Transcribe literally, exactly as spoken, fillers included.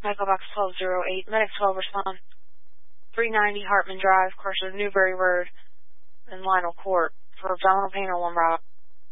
Michael Box twelve oh eight, Medic twelve, respond. three ninety Hartman Drive, Carson, Newberry Road, and Lionel Court for abdominal pain on one Bravo.